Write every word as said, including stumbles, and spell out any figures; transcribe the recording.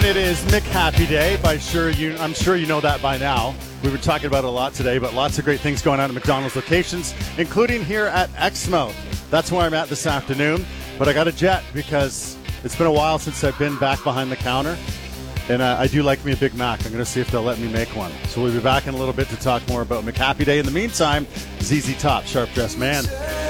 It is McHappy Day. By sure you, I'm sure you know that by now. We were talking about it a lot today, but lots of great things going on at McDonald's locations, including here at Exmouth. That's where I'm at this afternoon. But I got a jet because it's been a while since I've been back behind the counter. And uh, I do like me a Big Mac. I'm going to see if they'll let me make one. So we'll be back in a little bit to talk more about McHappy Day. In the meantime, Z Z Top, Sharp Dressed Man.